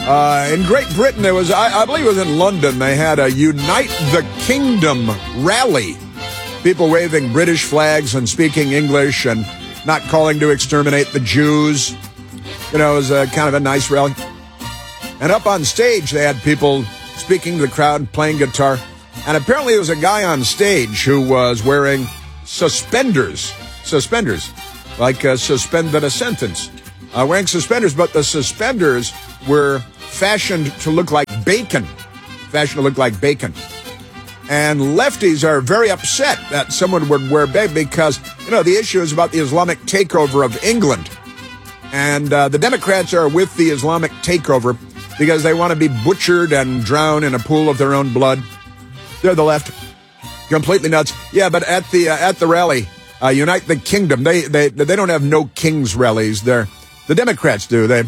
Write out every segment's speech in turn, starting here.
In Great Britain, there was, I believe it was in London, they had a Unite the Kingdom rally. People waving British flags and speaking English and not calling to exterminate the Jews. You know, it was kind of a nice rally. And up on stage, they had people speaking to the crowd and playing guitar. And apparently there was a guy on stage who was wearing suspenders, like suspended a sentence. Wearing suspenders, but the suspenders were fashioned to look like bacon. And lefties are very upset that someone would wear bacon because, you know, the issue is about the Islamic takeover of England. And the Democrats are with the Islamic takeover because they want to be butchered and drown in a pool of their own blood. They're the left. Completely nuts. Yeah, but at the rally, Unite the Kingdom, they don't have no kings rallies. The Democrats do. They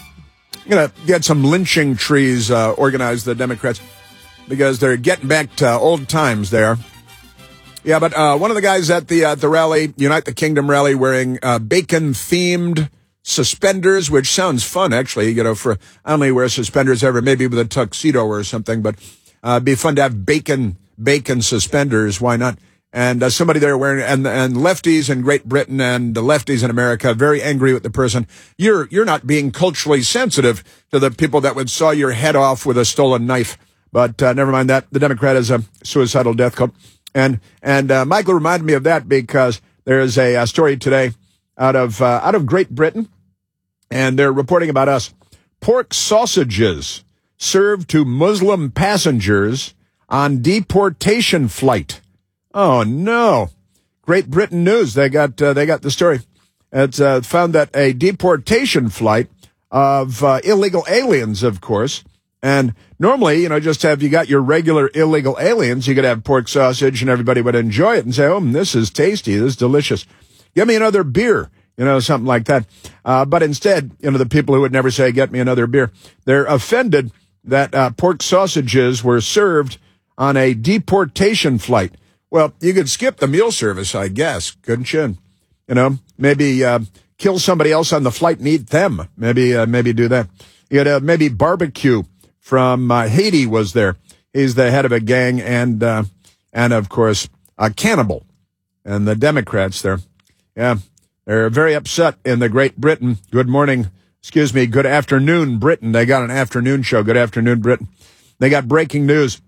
get some lynching trees organized, the Democrats, because they're getting back to old times there. Yeah, but one of the guys at the rally, Unite the Kingdom rally, wearing bacon-themed suspenders, which sounds fun, actually. You know, I only wear suspenders ever, maybe with a tuxedo or something, but it'd be fun to have bacon suspenders. Why not? And somebody there wearing, and lefties in Great Britain and the lefties in America very angry with the person. You're not being culturally sensitive to the people that would saw your head off with a stolen knife. But never mind that. The Democrat is a suicidal death cult. And Michael reminded me of that because there is a story today out of Great Britain, and they're reporting about us. Pork sausages served to Muslim passengers on deportation flight. Oh no! Great Britain News. They got the story. It's found that a deportation flight of illegal aliens, of course. And normally, you know, just have you got your regular illegal aliens, you could have pork sausage and everybody would enjoy it and say, "Oh, this is tasty. This is delicious. Give me another beer." You know, something like that. But instead, you know, the people who would never say, "Get me another beer," they're offended that pork sausages were served on a deportation flight. Well, you could skip the meal service, I guess, couldn't you? You know, maybe kill somebody else on the flight and eat them. Maybe do that. You could maybe barbecue from Haiti was there. He's the head of a gang and of course a cannibal. And the Democrats there, yeah, they're very upset in the Great Britain. Good afternoon, Britain. They got an afternoon show. Good afternoon, Britain. They got breaking news.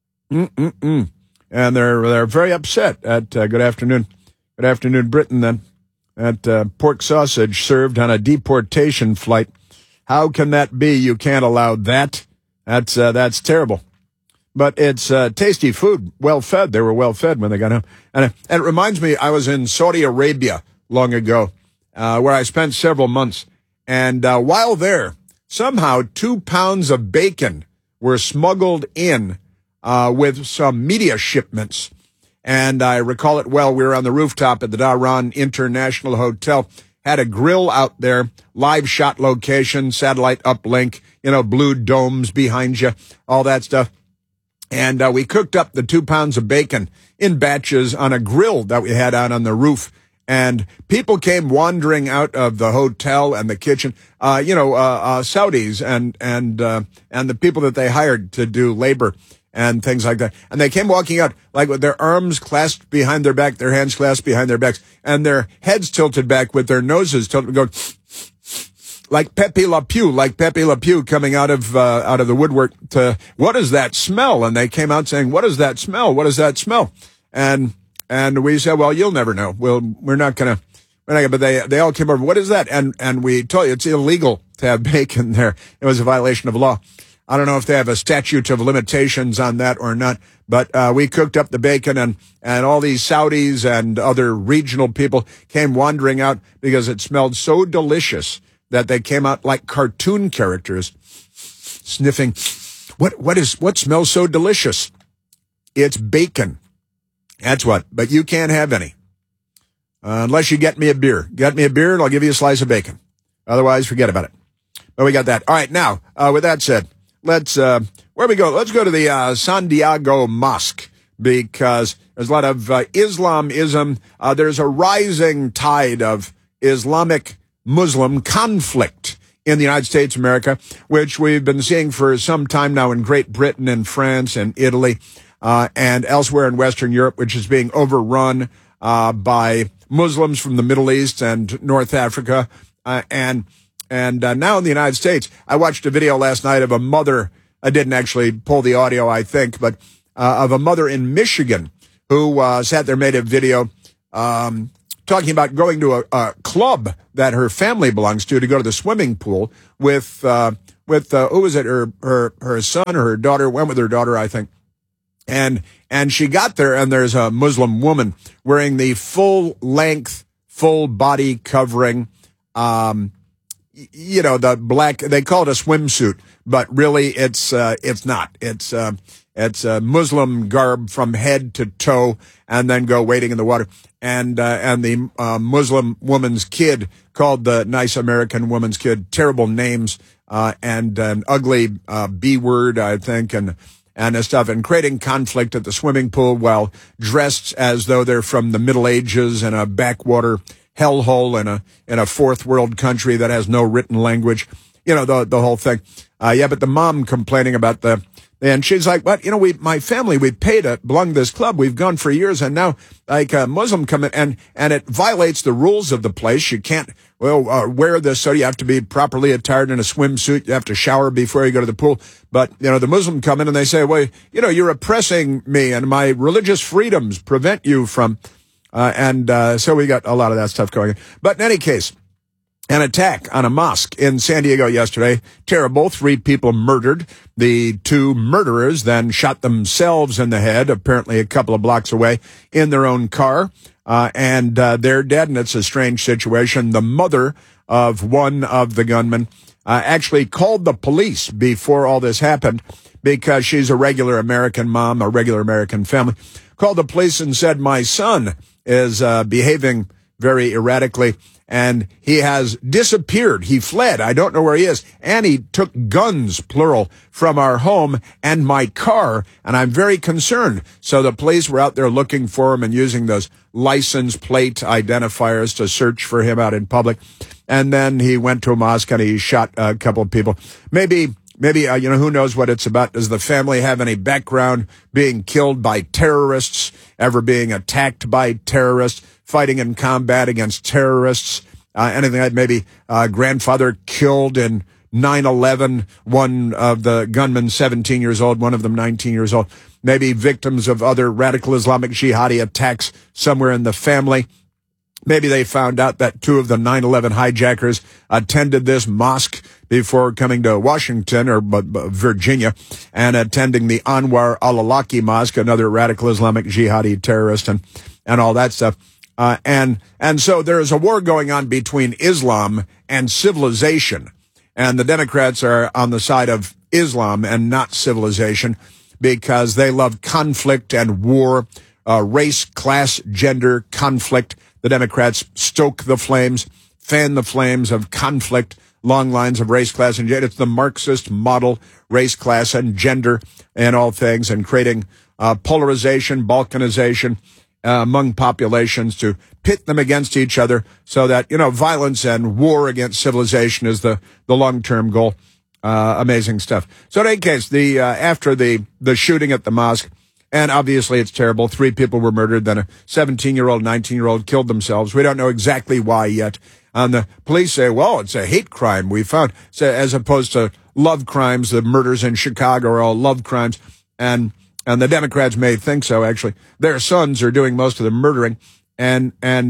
And they're very upset at Good Afternoon Britain then. That pork sausage served on a deportation flight. How can that be? You can't allow that. That's terrible. But it's tasty food, well fed. They were well fed when they got home. And it reminds me, I was in Saudi Arabia long ago, where I spent several months. And while there, somehow 2 pounds of bacon were smuggled in with some media shipments. And I recall it well. We were on the rooftop at the Dhahran International Hotel, had a grill out there, live shot location, satellite uplink, you know, blue domes behind you, all that stuff. And we cooked up the 2 pounds of bacon in batches on a grill that we had out on the roof. And people came wandering out of the hotel and the kitchen, Saudis and the people that they hired to do labor and things like that. And they came walking out like with their arms clasped behind their back, their hands clasped behind their backs, and their heads tilted back with their noses tilted, going like Pepe Le Pew coming out of the woodwork to, "What does that smell?" And they came out saying, "What does that smell? What does that smell?" And we said, "Well, you'll never know. We're not gonna, but they all came over. "What is that?" And we told you it's illegal to have bacon there. It was a violation of law. I don't know if they have a statute of limitations on that or not, but we cooked up the bacon and all these Saudis and other regional people came wandering out because it smelled so delicious that they came out like cartoon characters sniffing. What smells so delicious? It's bacon. That's what. But you can't have any. Unless you get me a beer. Get me a beer and I'll give you a slice of bacon. Otherwise, forget about it. But we got that. All right. Now, with that said, let's, where we go? Let's go to the Santiago Mosque because there's a lot of Islamism. There's a rising tide of Islamic Muslim conflict in the United States of America, which we've been seeing for some time now in Great Britain and France and Italy and elsewhere in Western Europe, which is being overrun by Muslims from the Middle East and North Africa. And now in the United States, I watched a video last night of a mother. I didn't actually pull the audio, I think, but of a mother in Michigan who sat there, made a video talking about going to a club that her family belongs to go to the swimming pool with who was it? Her son or her daughter, went with her daughter, I think. And she got there, and there's a Muslim woman wearing the full length, full body covering, the black, they call it a swimsuit, but really it's not. It's a Muslim garb from head to toe, and then go wading in the water. And the Muslim woman's kid, called the nice American woman's kid, terrible names, and an ugly B word, I think, and stuff, and creating conflict at the swimming pool while dressed as though they're from the Middle Ages in a backwater hellhole in a fourth world country that has no written language. The whole thing. But the mom complaining about and she's like, but, my family, we paid to belong to this club. We've gone for years, and now, a Muslim come in, and it violates the rules of the place. You can't, wear this, so you have to be properly attired in a swimsuit. You have to shower before you go to the pool. But, the Muslim come in and they say, well, you're oppressing me, and my religious freedoms prevent you from, so we got a lot of that stuff going on. But in any case, an attack on a mosque in San Diego yesterday. Terrible. 3 people murdered. The 2 murderers then shot themselves in the head, apparently a couple of blocks away, in their own car. And they're dead, and it's a strange situation. The mother of one of the gunmen actually called the police before all this happened, because she's a regular American mom, a regular American family. Called the police and said, my son is behaving very erratically, and he has disappeared. He fled. I don't know where he is. And he took guns, plural, from our home and my car, and I'm very concerned. So the police were out there looking for him and using those license plate identifiers to search for him out in public. And then he went to a mosque and he shot a couple of people. Maybe, who knows what it's about. Does the family have any background being killed by terrorists, ever being attacked by terrorists, fighting in combat against terrorists, anything like maybe grandfather killed in 9/11, one of the gunmen 17 years old, one of them 19 years old, maybe victims of other radical Islamic jihadi attacks somewhere in the family. Maybe they found out that 2 of the 9/11 hijackers attended this mosque before coming to Washington or Virginia and attending the Anwar al-Awlaki Mosque, another radical Islamic jihadi terrorist, and all that stuff. And so there is a war going on between Islam and civilization. And the Democrats are on the side of Islam and not civilization because they love conflict and war, race, class, gender, conflict. The Democrats stoke the flames, fan the flames of conflict, long lines of race, class, and gender. It's the Marxist model, race, class, and gender and all things, and creating polarization, balkanization among populations to pit them against each other so that, violence and war against civilization is the long-term goal. Amazing stuff. So in any case, after the shooting at the mosque, and obviously it's terrible, 3 people were murdered, then a 17-year-old, 19-year-old killed themselves. We don't know exactly why yet. And the police say, well, it's a hate crime we found, so, as opposed to love crimes. The murders in Chicago are all love crimes. And the Democrats may think so, actually. Their sons are doing most of the murdering. And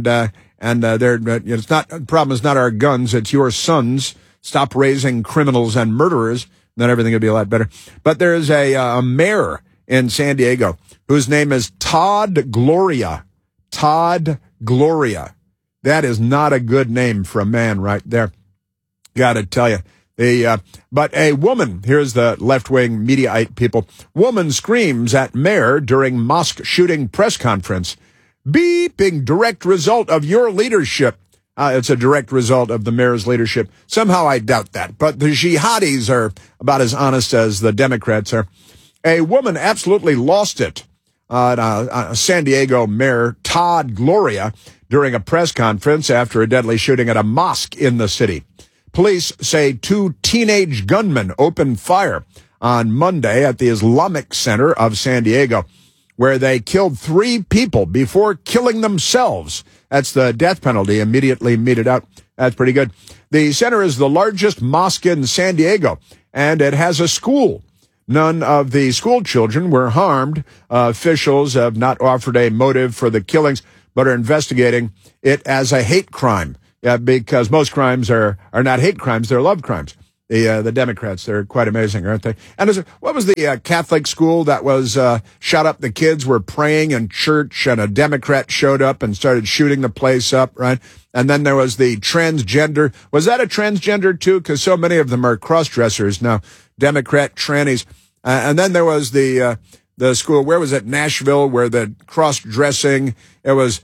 it's not, the problem is not our guns, it's your sons. Stop raising criminals and murderers, then everything will be a lot better. But there's a mayor in San Diego whose name is Todd Gloria. Todd Gloria. That is not a good name for a man right there. Gotta tell you. But a woman, here's the left-wing Mediaite people, woman screams at mayor during mosque shooting press conference. Beeping direct result of your leadership. It's a direct result of the mayor's leadership. Somehow I doubt that. But the jihadis are about as honest as the Democrats are. A woman absolutely lost it. San Diego Mayor Todd Gloria during a press conference after a deadly shooting at a mosque in the city. Police say 2 teenage gunmen opened fire on Monday at the Islamic Center of San Diego, where they killed 3 people before killing themselves. That's the death penalty immediately meted out. That's pretty good. The center is the largest mosque in San Diego, and it has a school. None of the school children were harmed. Officials have not offered a motive for the killings, but are investigating it as a hate crime. Yeah, because most crimes are not hate crimes, they're love crimes. The Democrats, they're quite amazing, aren't they? And what was the Catholic school that was shot up? The kids were praying in church, and a Democrat showed up and started shooting the place up, right? And then there was the transgender. Was that a transgender, too? Because so many of them are cross-dressers now, Democrat trannies. And then there was the school, where was it? Nashville, where the cross-dressing, it was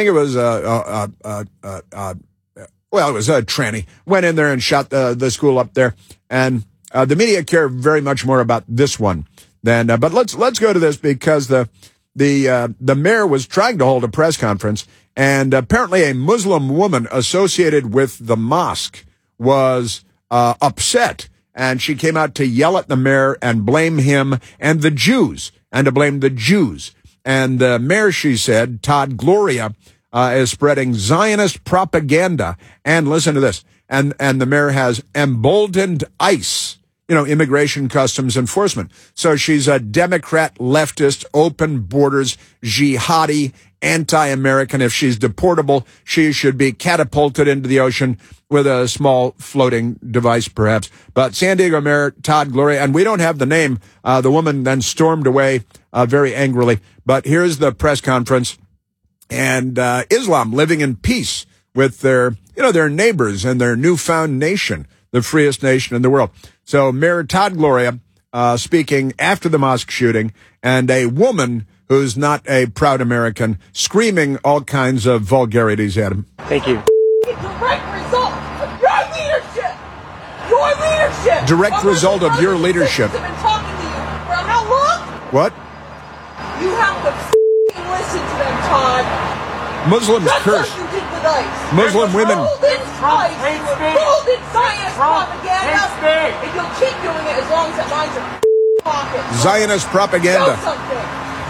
a tranny, went in there and shot the school up there. And the media care very much more about this one than, but let's go to this, because the mayor was trying to hold a press conference, and apparently a Muslim woman associated with the mosque was upset, and she came out to yell at the mayor and blame him and the Jews, and to blame the Jews. And the mayor, she said, Todd Gloria, is spreading Zionist propaganda. And listen to this. And the mayor has emboldened ICE, Immigration Customs Enforcement. So she's a Democrat, leftist, open borders, jihadi, anti-American. If she's deportable, she should be catapulted into the ocean with a small floating device, perhaps. But San Diego Mayor Todd Gloria, and we don't have the name, the woman then stormed away very angrily. But here's the press conference. And Islam living in peace with their neighbors and their newfound nation, the freest nation in the world. So Mayor Todd Gloria speaking after the mosque shooting, and a woman who's not a proud American screaming all kinds of vulgarities at him. Thank you. Direct result of your leadership. Your leadership. Direct result of your leadership. I've been talking to you for how long? What? You have to listen to them, Todd. Muslims That's curse. what you did with ICE. Muslim women. Rolled in ICE. Rolled in Zionist propaganda. And you'll keep doing it as long as it lines your pockets. Zionist propaganda. Show something.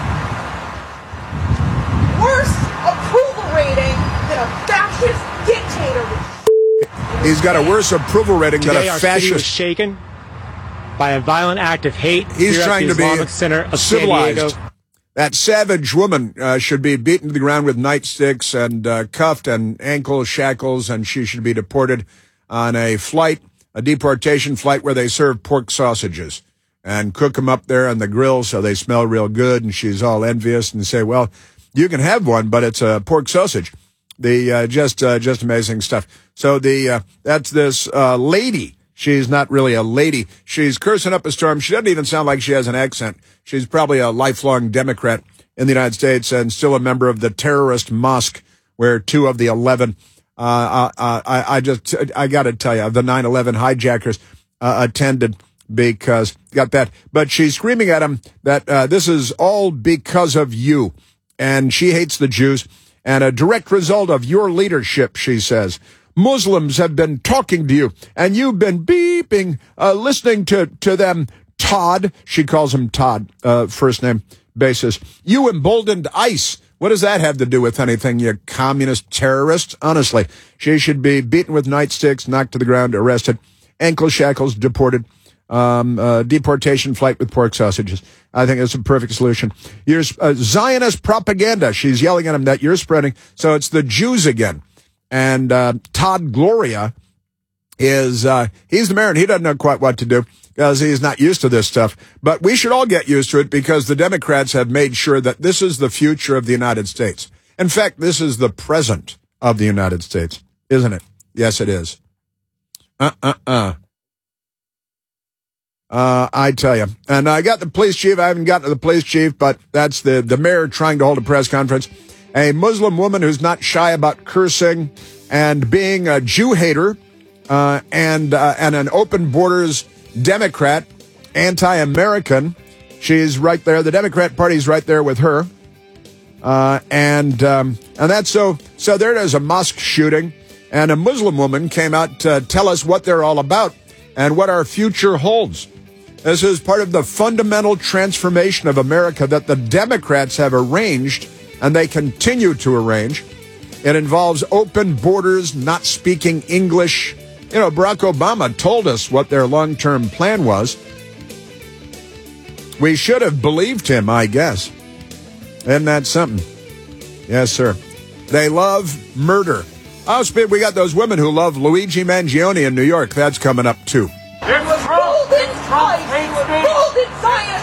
Worse approval rating than a fascist dictator. He's got a worse approval rating than Today, a our city was fascist. shaken by a violent act of hate. He's here at trying the to be Islamic Center of civilized. San Diego. That savage woman should be beaten to the ground with nightsticks and cuffed and ankle shackles, and she should be deported on a deportation flight where they serve pork sausages and cook them up there on the grill so they smell real good. And she's all envious and say, well, you can have one, but it's a pork sausage. Just amazing stuff. So that's this lady. She's not really a lady. She's cursing up a storm. She doesn't even sound like she has an accent. She's probably a lifelong Democrat in the United States and still a member of the terrorist mosque where 2 of the 11, I got to tell you, the 9/11 hijackers attended, because got that. But she's screaming at him that this is all because of you. And she hates the Jews. And a direct result of your leadership, she says. Muslims have been talking to you, and you've been beeping, listening to them. Todd, she calls him Todd, first name basis. You emboldened ICE. What does that have to do with anything, you communist terrorist? Honestly, she should be beaten with nightsticks, knocked to the ground, arrested, ankle shackles, deported, deportation flight with pork sausages. I think it's a perfect solution. You're Zionist propaganda. She's yelling at him that you're spreading. So it's the Jews again. And Todd Gloria is he's the mayor, and he doesn't know quite what to do because he's not used to this stuff. But we should all get used to it, because the Democrats have made sure that this is the future of the United States. In fact, this is the present of the United States, isn't it? Yes, it is. I tell you. And I got the police chief. I haven't gotten to the police chief, but that's the mayor trying to hold a press conference. A Muslim woman who's not shy about cursing and being a Jew hater, and an open borders Democrat, anti-American. She's right there. The Democrat Party's right there with her. And that's so there it is, a mosque shooting. and a Muslim woman came out to tell us what they're all about and what our future holds. This is part of the fundamental transformation of America that the Democrats have arranged, and they continue to arrange. It involves open borders, not speaking English. You know, Barack Obama told us what their long-term plan was. We should have believed him, I guess. Isn't that something? Yes, sir. They love murder. Oh, we got those women who love Luigi Mangione in New York. That's coming up, too. It was golden science.